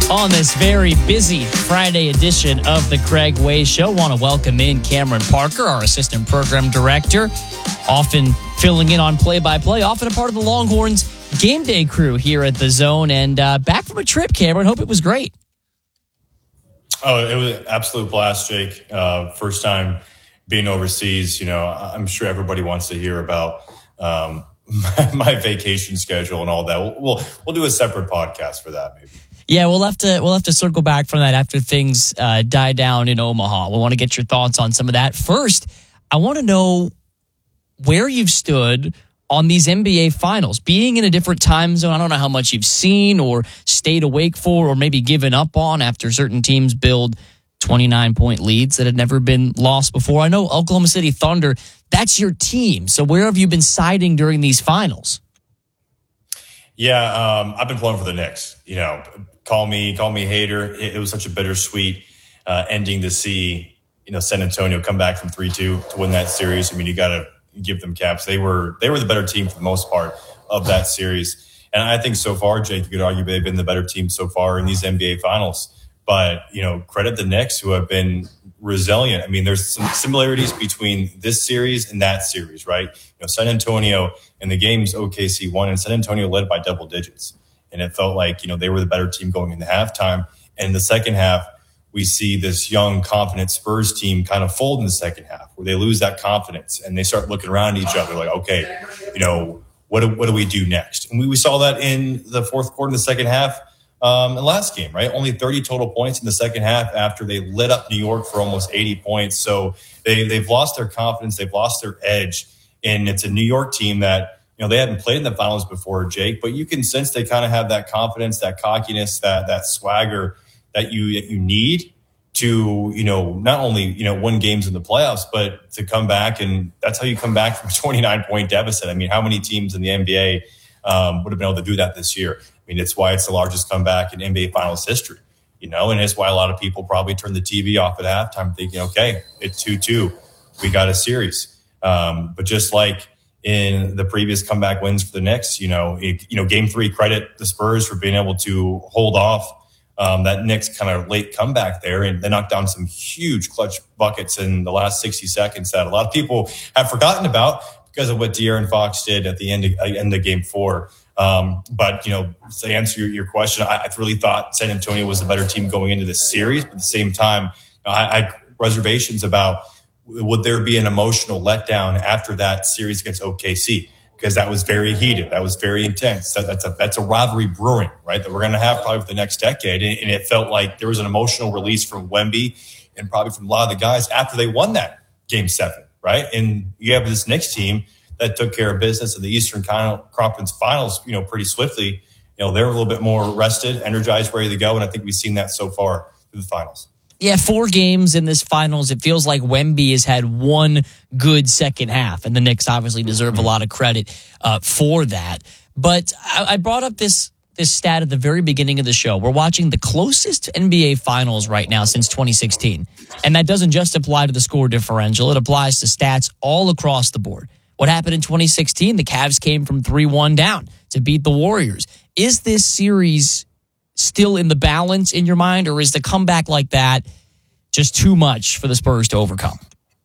On this very busy Friday edition of the Craig Way Show, want to welcome in Cameron Parker, our assistant program director, often filling in on play-by-play, often a part of the Longhorns game day crew here at the Zone, and back from a trip, Cameron. Hope it was great. Oh, it was an absolute blast, Jake. First time being overseas. You know, I'm sure everybody wants to hear about my vacation schedule and all that. We'll do a separate podcast for that, maybe. Yeah, we'll have to circle back from that after things die down in Omaha. We want to get your thoughts on some of that. First, I want to know where you've stood on these NBA finals. Being in a different time zone, I don't know how much you've seen or stayed awake for or maybe given up on after certain teams build 29-point leads that had never been lost before. I know Oklahoma City Thunder, that's your team. So where have you been siding during these finals? Yeah, I've been pulling for the Knicks. You know, call me hater. It was such a bittersweet ending to see, you know, San Antonio come back from 3-2 to win that series. I mean, you got to give them caps. They were the better team for the most part of that series. And I think so far, Jake, you could argue they've been the better team so far in these NBA finals. But, you know, credit the Knicks who have been resilient. I mean, there's some similarities between this series and that series, right? You know, San Antonio in the games OKC won, and San Antonio led by double digits. And it felt like, you know, they were the better team going into halftime. And in the second half, we see this young, confident Spurs team kind of fold in the second half, where they lose that confidence and they start looking around at each other like, okay, you know, what do we do next? And we saw that in the fourth quarter, in the second half, in the last game, right? Only 30 total points in the second half after they lit up New York for almost 80 points. So they've lost their confidence. They've lost their edge. And it's a New York team that, you know, they hadn't played in the finals before, Jake, but you can sense they kind of have that confidence, that cockiness, that swagger that you need to, you know, not only, you know, win games in the playoffs, but to come back. And that's how you come back from a 29-point deficit. I mean, how many teams in the NBA would have been able to do that this year? I mean, it's why it's the largest comeback in NBA finals history, you know, and it's why a lot of people probably turn the TV off at halftime thinking, okay, it's 2-2. We got a series. But just like in the previous comeback wins for the Knicks, you know, game 3, credit the Spurs for being able to hold off that Knicks kind of late comeback there, and they knocked down some huge clutch buckets in the last 60 seconds that a lot of people have forgotten about because of what De'Aaron Fox did at the end of game 4. But, you know, to answer your question, I really thought San Antonio was the better team going into this series. But at the same time, I had reservations about would there be an emotional letdown after that series against OKC? Because that was very heated. That was very intense. That's a rivalry brewing, right, that we're going to have probably for the next decade. And it felt like there was an emotional release from Wemby and probably from a lot of the guys after they won that Game 7, right? And you have this Knicks team that took care of business in the Eastern Conference Finals, you know, pretty swiftly. You know, they're a little bit more rested, energized, ready to go. And I think we've seen that so far through the finals. Yeah, 4 games in this finals. It feels like Wemby has had one good second half, and the Knicks obviously deserve a lot of credit for that. But I brought up this stat at the very beginning of the show. We're watching the closest NBA finals right now since 2016. And that doesn't just apply to the score differential. It applies to stats all across the board. What happened in 2016? The Cavs came from 3-1 down to beat the Warriors. Is this series still in the balance in your mind, or is the comeback like that just too much for the Spurs to overcome?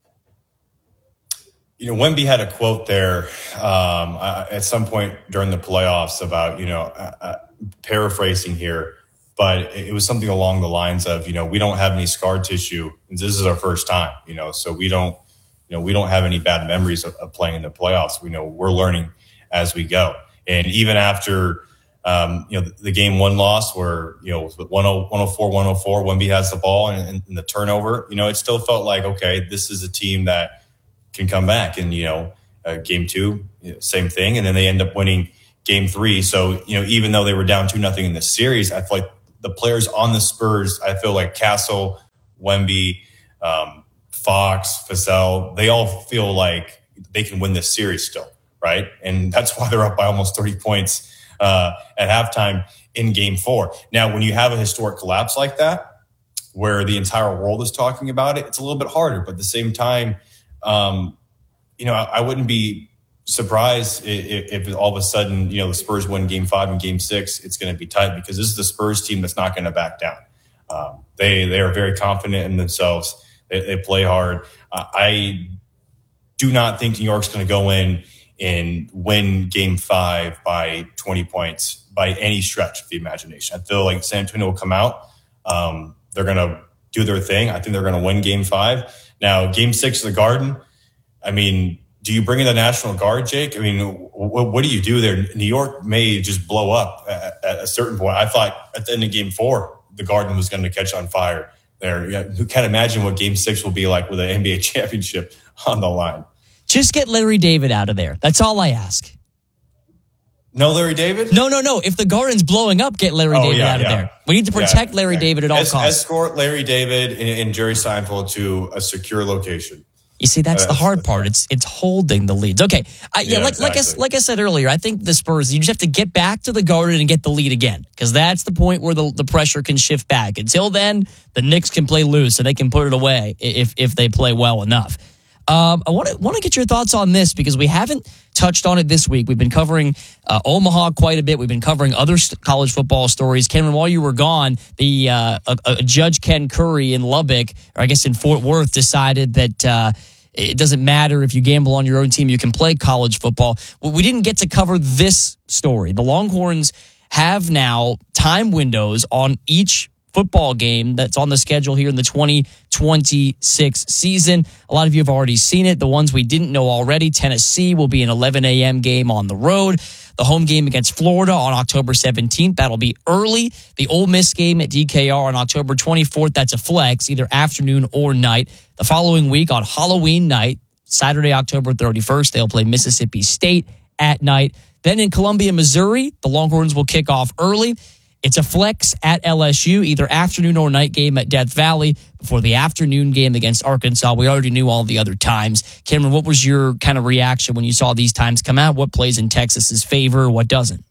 You know, Wemby had a quote there at some point during the playoffs about, you know, paraphrasing here, but it was something along the lines of, you know, we don't have any scar tissue. This is our first time, you know, so we don't have any bad memories of playing in the playoffs. We know we're learning as we go. And even after, the game 1 loss where, you know, 104, Wemby has the ball and the turnover, you know, it still felt like, okay, this is a team that can come back. And, you know, game 2, same thing. And then they end up winning game 3. So, you know, even though they were down 2-0 in the series, I feel like the players on the Spurs, I feel like Castle, Wemby, Fox, Vassell, they all feel like they can win this series still, right? And that's why they're up by almost 30 points at halftime in game 4. Now, when you have a historic collapse like that, where the entire world is talking about it, it's a little bit harder. But at the same time, I wouldn't be surprised if all of a sudden, the Spurs win Game 5 and Game 6, it's going to be tight because this is the Spurs team that's not going to back down. They are very confident in themselves. They play hard. I do not think New York's going to go in and win Game 5 by 20 points by any stretch of the imagination. I feel like San Antonio will come out. They're going to do their thing. I think they're going to win Game 5. Now, Game 6 of the Garden, I mean, do you bring in the National Guard, Jake? I mean, what do you do there? New York may just blow up at a certain point. I thought at the end of Game 4, the Garden was going to catch on fire there. Yeah, who can imagine what Game 6 will be like with an NBA championship on the line? Just get Larry David out of there. That's all I ask. No Larry David? No. If the Garden's blowing up, get Larry David out of there. We need to protect Larry David at all costs. Escort Larry David and Jerry Seinfeld to a secure location. You see, that's the hard part. It's holding the leads. Okay, exactly. like I said earlier, I think the Spurs, you just have to get back to the Garden and get the lead again, because that's the point where the pressure can shift back. Until then, the Knicks can play loose and they can put it away if they play well enough. I want to get your thoughts on this because we haven't touched on it this week. We've been covering Omaha quite a bit. We've been covering other college football stories. Cameron, while you were gone, Judge Ken Curry in Lubbock, or I guess in Fort Worth, decided that it doesn't matter if you gamble on your own team, you can play college football. Well, we didn't get to cover this story. The Longhorns have now time windows on each football game that's on the schedule here in the 2026 season. A lot of you have already seen it. The ones we didn't know already, Tennessee will be an 11 a.m. game on the road. The home game against Florida on October 17th, that'll be early. The Ole Miss game at DKR on October 24th, that's a flex, either afternoon or night. The following week on Halloween night, Saturday, October 31st, they'll play Mississippi State at night. Then in Columbia, Missouri, the Longhorns will kick off early. It's a flex at LSU, either afternoon or night game at Death Valley before the afternoon game against Arkansas. We already knew all the other times. Cameron, what was your kind of reaction when you saw these times come out? What plays in Texas's favor? What doesn't?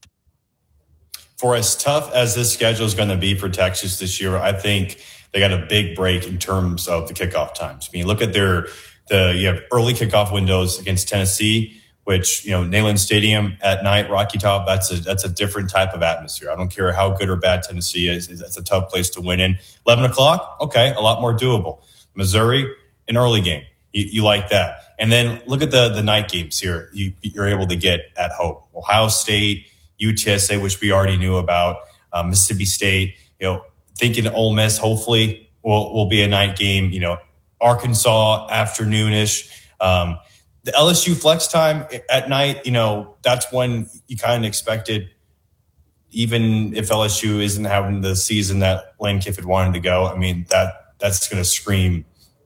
For as tough as this schedule is going to be for Texas this year, I think they got a big break in terms of the kickoff times. I mean, look at you have early kickoff windows against Tennessee, which, Neyland Stadium at night, Rocky Top, that's a different type of atmosphere. I don't care how good or bad Tennessee is. That's a tough place to win in. 11 o'clock, okay, a lot more doable. Missouri, an early game. You like that. And then look at the night games here you're able to get at home. Ohio State, UTSA, which we already knew about, Mississippi State, thinking Ole Miss hopefully will be a night game, Arkansas afternoonish. The LSU flex time at night, that's when you kind of expected, even if LSU isn't having the season that Lane Kiffin wanted to go. I mean, that's going to scream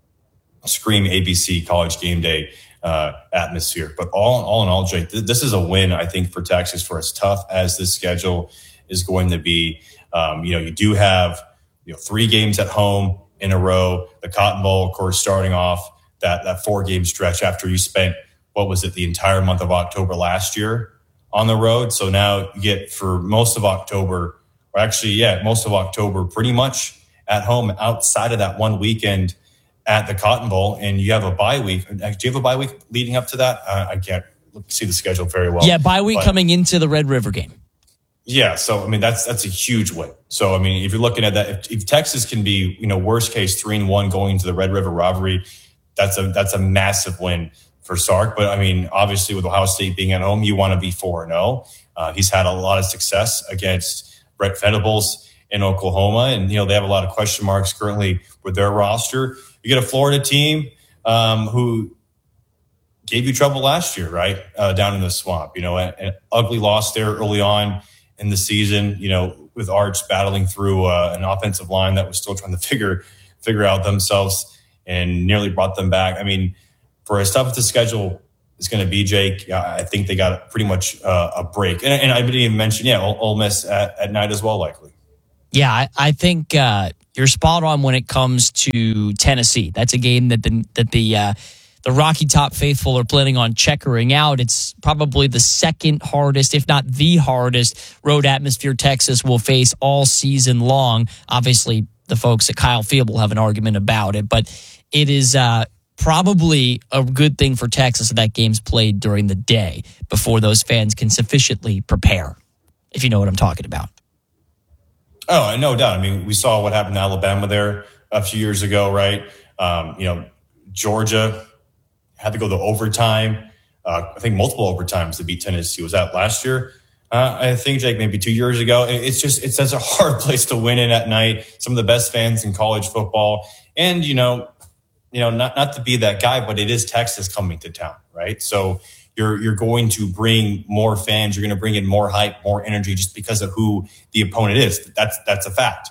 ABC College Game Day atmosphere. But all in all, Jake, this is a win, I think, for Texas, for as tough as this schedule is going to be. You do have 3 games at home in a row. The Cotton Bowl, of course, starting off that 4-game stretch after you spent, the entire month of October last year on the road. So now you get for most of October, most of October pretty much at home outside of that one weekend at the Cotton Bowl. And you have a bye week. Do you have a bye week leading up to that? I can't see the schedule very well. Yeah, bye week coming into the Red River game. Yeah, so that's a huge win. So if you're looking at that, if Texas can be worst case 3-1 going into the Red River rivalry, that's a massive win for Sark. But obviously with Ohio State being at home, you want to be 4-0. He's had a lot of success against Brett Venables in Oklahoma, and they have a lot of question marks currently with their roster. You get a Florida team who gave you trouble last year, right? Down in the swamp, an ugly loss there early on in the season, with Arch battling through an offensive line that was still trying to figure out themselves and nearly brought them back. For as tough as the schedule is going to be, Jake, I think they got pretty much a break. And I didn't even mention, Ole Miss at night as well, likely. Yeah, I think you're spot on when it comes to Tennessee. That's a game that the Rocky Top faithful are planning on checkering out. It's probably the second hardest, if not the hardest, road atmosphere Texas will face all season long. Obviously, the folks at Kyle Field will have an argument about it, but it is probably a good thing for Texas that game's played during the day before those fans can sufficiently prepare, if you know what I'm talking about. Oh, no doubt. I mean, we saw what happened to Alabama there a few years ago, right? Georgia had to go to overtime. I think multiple overtimes to beat Tennessee. Was that last year? I think, Jake, maybe 2 years ago. It's such a hard place to win in at night. Some of the best fans in college football. And, not to be that guy, but it is Texas coming to town, right? So you're going to bring more fans. You're going to bring in more hype, more energy just because of who the opponent is. That's a fact.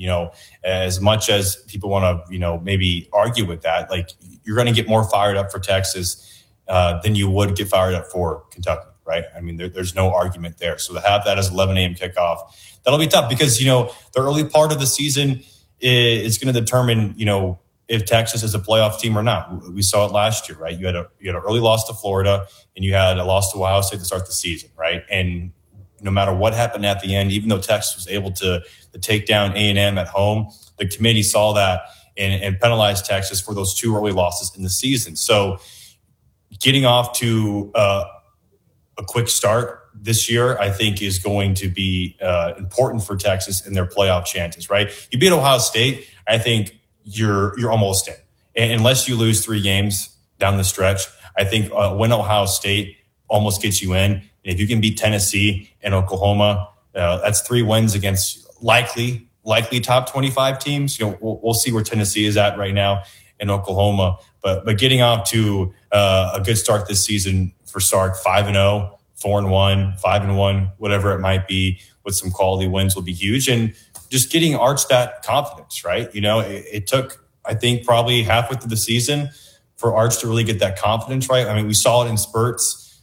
As much as people want to, maybe argue with that, like you're going to get more fired up for Texas than you would get fired up for Kentucky, right? I mean, there's no argument there. So to have that as 11 a.m. kickoff, that'll be tough because, the early part of the season is going to determine, if Texas is a playoff team or not. We saw it last year, right? You had an early loss to Florida and you had a loss to Ohio State to start the season, right? And no matter what happened at the end, even though Texas was able to take down A&M at home, the committee saw that and penalized Texas for those 2 early losses in the season. So getting off to a quick start this year, I think, is going to be important for Texas in their playoff chances, right? You beat Ohio State, I think you're almost in. And unless you lose 3 games down the stretch, I think when Ohio State almost gets you in, and if you can beat Tennessee and Oklahoma, that's 3 wins against likely top 25 teams. We'll see where Tennessee is at right now in Oklahoma, but getting off to a good start this season for Sark, 5-0, 4-1, 5-1, whatever it might be, with some quality wins will be huge. And just getting Arch that confidence, right? It took, I think, probably halfway through the season for Arch to really get that confidence, right? I mean, we saw it in spurts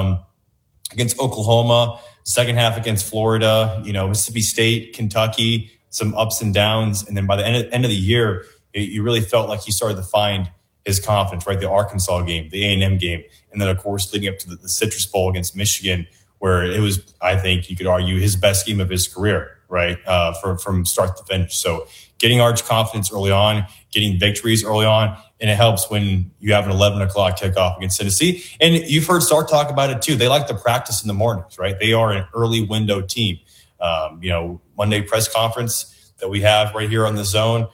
against Oklahoma, second half against Florida, Mississippi State, Kentucky, some ups and downs. And then by the end of the year, you really felt like he started to find his confidence, right? The Arkansas game, the A&M game, and then, of course, leading up to the Citrus Bowl against Michigan, where it was, I think you could argue, his best game of his career, right? From start to finish. So getting Arch confidence early on, getting victories early on, and it helps when you have an 11 o'clock kickoff against Tennessee. And you've heard Sark talk about it too. They like to practice in the mornings, right? They are an early window team. Monday press conference that we have right here on the Zone,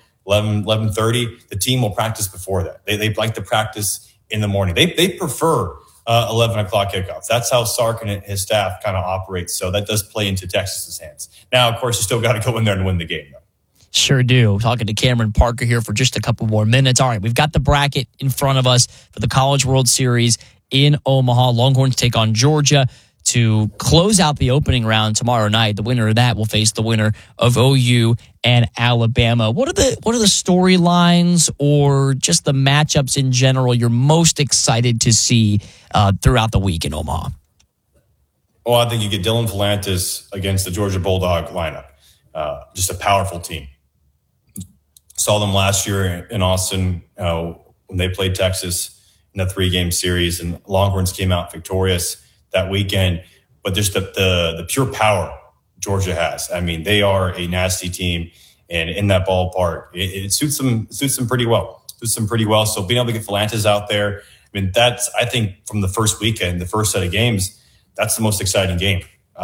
11:30, the team will practice before that. They like to practice in the morning. They prefer 11 o'clock kickoffs. That's how Sark and his staff kind of operate. So that does play into Texas's hands. Now, of course, you still got to go in there and win the game, though. Sure do. Talking to Cameron Parker here for just a couple more minutes. All right, we've got the bracket in front of us for the College World Series in Omaha. Longhorns take on Georgia to close out the opening round tomorrow night. The winner of that will face the winner of OU and Alabama. What are the storylines or just the matchups in general you're most excited to see throughout the week in Omaha? Well, I think you get Dylan Fulantes against the Georgia Bulldog lineup. Just a powerful team. Saw them last year in Austin when they played Texas in the 3-game series, and Longhorns came out victorious that weekend. But just the pure power Georgia has. I mean, they are a nasty team, and in that ballpark, it suits them pretty well. So being able to get Fulantes out there, I mean, that's, I think, from the first weekend, the first set of games, that's the most exciting game.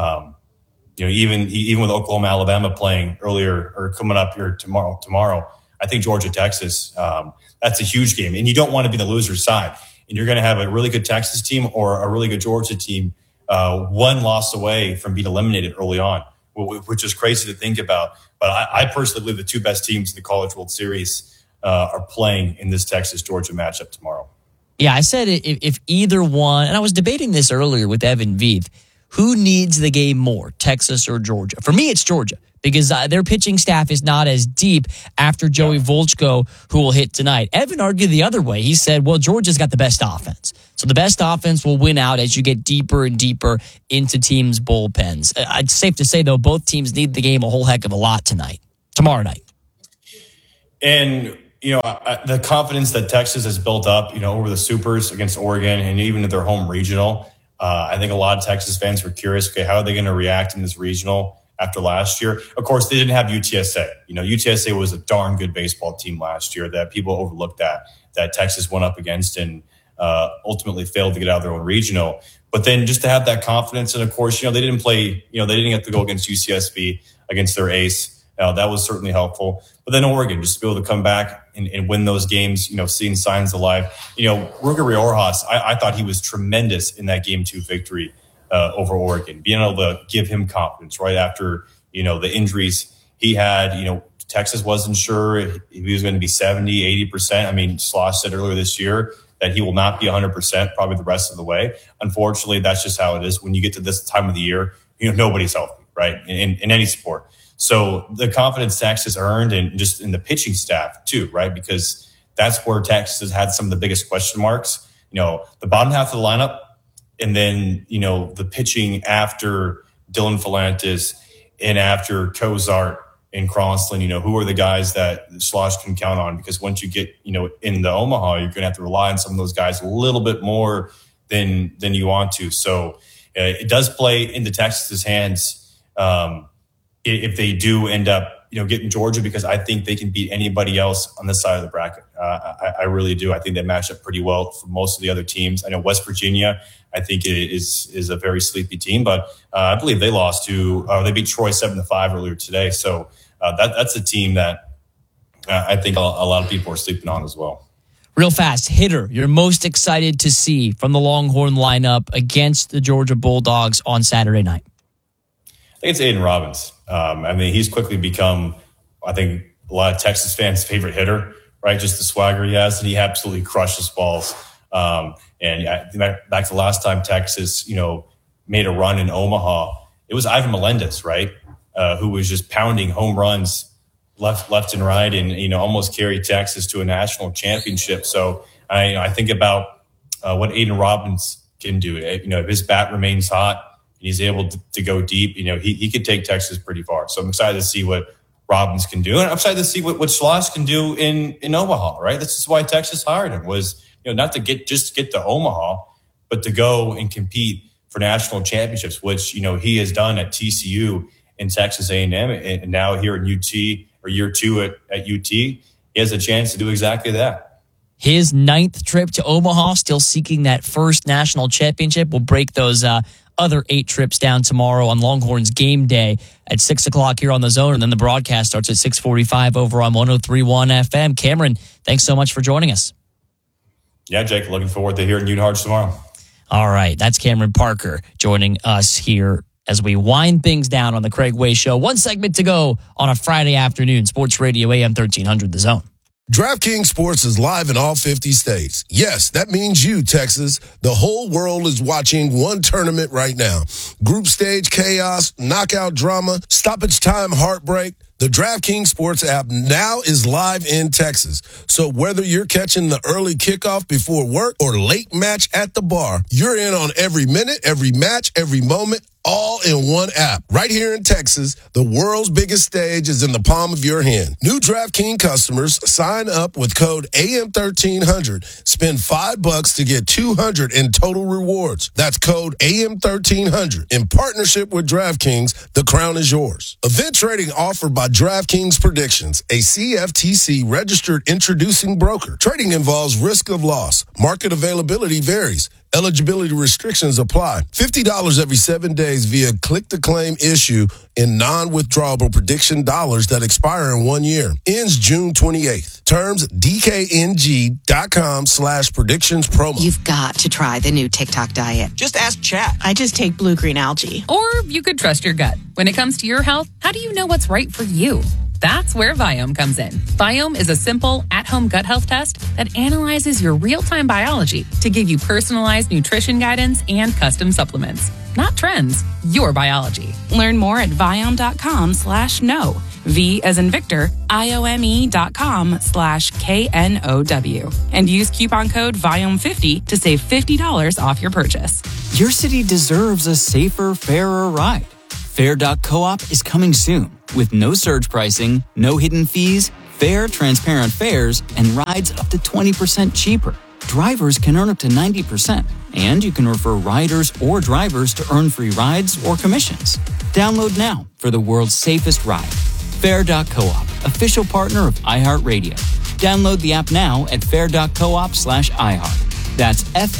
Even with Oklahoma, Alabama playing earlier or coming up here tomorrow, I think Georgia, Texas, that's a huge game. And you don't want to be the loser's side. And you're going to have a really good Texas team or a really good Georgia team, one loss away from being eliminated early on, which is crazy to think about. But I personally believe the 2 best teams in the College World Series are playing in this Texas-Georgia matchup tomorrow. Yeah, I said if either one, and I was debating this earlier with Evan Veith, who needs the game more, Texas or Georgia? For me, it's Georgia because their pitching staff is not as deep after Joey Volchko, who will hit tonight. Evan argued the other way. He said, well, Georgia's got the best offense. So the best offense will win out as you get deeper and deeper into teams' bullpens. It's safe to say, though, both teams need the game a whole heck of a lot tomorrow night. And the confidence that Texas has built up, over the Supers against Oregon and even at their home regional, I think a lot of Texas fans were curious, okay, how are they going to react in this regional after last year? Of course, they didn't have UTSA. UTSA was a darn good baseball team last year that people overlooked that. that Texas went up against and ultimately failed to get out of their own regional. But then just to have that confidence, and of course, they didn't play, they didn't get to go against UCSB, against their ace. That was certainly helpful. But then Oregon, just to be able to come back and win those games, seeing signs of life. Ruger Riojas, I thought he was tremendous in that Game 2 victory over Oregon, being able to give him confidence right after, the injuries he had. Texas wasn't sure if he was going to be 70, 80%. I mean, Slosh said earlier this year that he will not be 100% probably the rest of the way. Unfortunately, that's just how it is. When you get to this time of the year, nobody's healthy, right? In any sport. So the confidence Texas earned, and just in the pitching staff too, right? Because that's where Texas has had some of the biggest question marks. The bottom half of the lineup, and then, the pitching after Dylan Fulantes and after Cozart and Crossland, who are the guys that Slosh can count on? Because once you get, into Omaha, you're going to have to rely on some of those guys a little bit more than you want to. So it does play into Texas's hands if they do end up, getting Georgia, because I think they can beat anybody else on this side of the bracket. I really do. I think they match up pretty well for most of the other teams. I know West Virginia, I think is a very sleepy team, but I believe they they beat Troy 7-5 earlier today. So that's a team that I think a lot of people are sleeping on as well. Real fast, hitter you're most excited to see from the Longhorn lineup against the Georgia Bulldogs on Saturday night? I think it's Aiden Robbins. He's quickly become, I think, a lot of Texas fans' favorite hitter, right? Just the swagger he has, and he absolutely crushes balls. Back to last time Texas, made a run in Omaha, it was Ivan Melendez, right? Who was just pounding home runs left and right, and almost carried Texas to a national championship. So I think about what Aiden Robbins can do. If his bat remains hot, he's able to go deep. He could take Texas pretty far. So I'm excited to see what Robbins can do, and I'm excited to see what Slosh can do in Omaha. Right, this is why Texas hired him, was not to get to Omaha, but to go and compete for national championships, which he has done at TCU and Texas A&M, and now here at UT, or year 2 at UT, he has a chance to do exactly that. His 9th trip to Omaha, still seeking that first national championship. We'll break those other 8 trips down tomorrow on Longhorns game day at 6 o'clock here on The Zone. And then the broadcast starts at 6:45 over on 103.1 FM. Cameron, thanks so much for joining us. Yeah, Jake, looking forward to hearing Ute-Hards tomorrow. All right, that's Cameron Parker joining us here as we wind things down on the Craig Way Show. One segment to go on a Friday afternoon. Sports Radio AM 1300, The Zone. DraftKings Sports is live in all 50 states. Yes, that means you, Texas. The whole world is watching one tournament right now. Group stage chaos, knockout drama, stoppage time heartbreak. The DraftKings Sports app now is live in Texas. So whether you're catching the early kickoff before work or late match at the bar, you're in on every minute, every match, every moment, all in one app. Right here in Texas, the world's biggest stage is in the palm of your hand. New DraftKings customers sign up with code AM1300. Spend $5 to get $200 in total rewards. That's code AM1300. In partnership with DraftKings, the crown is yours. Event trading offered by DraftKings Predictions, a CFTC registered introducing broker. Trading involves risk of loss. Market availability varies. Eligibility restrictions apply. $50 every 7 days via click-to-claim issue in non-withdrawable prediction dollars that expire in 1 year. Ends June 28th. Terms DKNG.com/predictions promo. You've got to try the new TikTok diet. Just ask Chat. I just take blue-green algae. Or you could trust your gut. When it comes to your health, how do you know what's right for you? That's where Viome comes in. Viome is a simple, at-home gut health test that analyzes your real-time biology to give you personalized nutrition guidance and custom supplements. Not trends, your biology. Learn more at Viome.com/know. V as in Victor, IOME.com/KNOW. And use coupon code Viome50 to save $50 off your purchase. Your city deserves a safer, fairer ride. Fair.coop is coming soon with no surge pricing, no hidden fees, fair, transparent fares, and rides up to 20% cheaper. Drivers can earn up to 90%, and you can refer riders or drivers to earn free rides or commissions. Download now for the world's safest ride. Fair.coop, official partner of iHeartRadio. Download the app now at fair.coop/iHeart. That's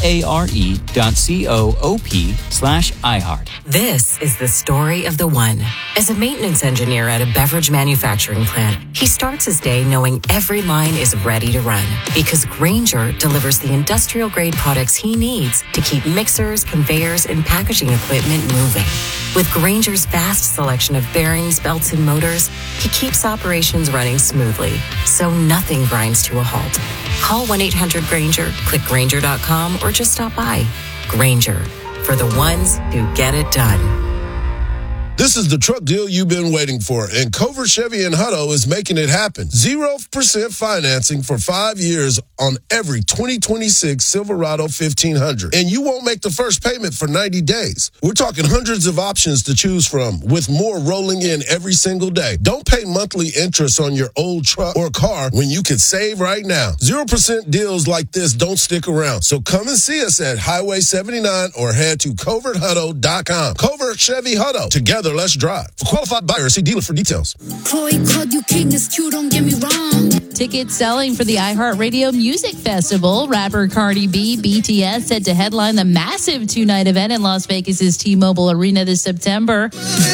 FARE.coop/iHeart. This is the story of the one. As a maintenance engineer at a beverage manufacturing plant, he starts his day knowing every line is ready to run because Grainger delivers the industrial-grade products he needs to keep mixers, conveyors, and packaging equipment moving. With Grainger's vast selection of bearings, belts, and motors, he keeps operations running smoothly, so nothing grinds to a halt. Call 1-800-GRAINGER, click Grainger.com, or just stop by. Grainger, for the ones who get it done. This is the truck deal you've been waiting for, and Covert Chevy in Hutto is making it happen. 0% financing for 5 years on every 2026 Silverado 1500, and you won't make the first payment for 90 days. We're talking hundreds of options to choose from, with more rolling in every single day. Don't pay monthly interest on your old truck or car when you can save right now. 0% deals like this don't stick around, so come and see us at Highway 79 or head to coverthutto.com. Covert Chevy Hutto. Together, let's drive. For qualified buyers, see dealer for details. Chloe called you king, it's cute, don't get me wrong. Tickets selling for the iHeartRadio Music Festival. Rapper Cardi B, BTS, set to headline the massive two-night event in Las Vegas' T-Mobile Arena this September.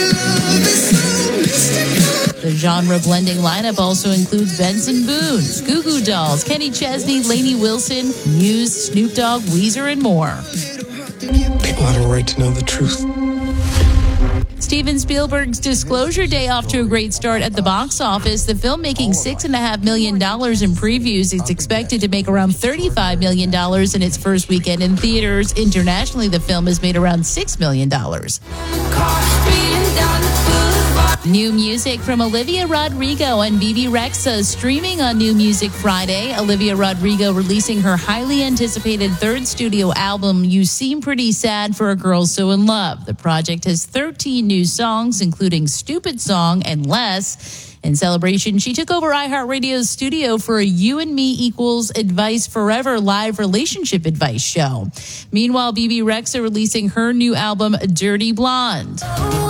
The genre-blending lineup also includes Benson Boone, Goo Goo Dolls, Kenny Chesney, Lainey Wilson, Muse, Snoop Dogg, Weezer, and more. People have a right to know the truth. Steven Spielberg's Disclosure Day off to a great start at the box office. The film making $6.5 million in previews. It's expected to make around $35 million in its first weekend in theaters. Internationally, the film has made around $6 million. New music from Olivia Rodrigo and Bebe Rexha streaming on New Music Friday. Olivia Rodrigo releasing her highly anticipated third studio album, You Seem Pretty Sad for a Girl So in Love. The project has 13 new songs, including Stupid Song and Less. In celebration, she took over iHeartRadio's studio for a You and Me Equals Advice Forever live relationship advice show. Meanwhile, Bebe Rexha releasing her new album, Dirty Blonde.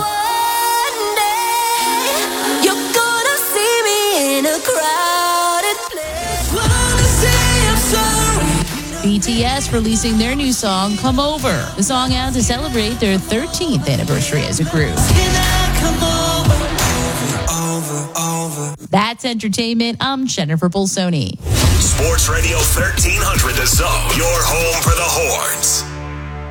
BTS releasing their new song, Come Over. The song out to celebrate their 13th anniversary as a group. That's entertainment. I'm Jennifer Bolsoni. Sports Radio 1300 The Zone, your home for the Horns.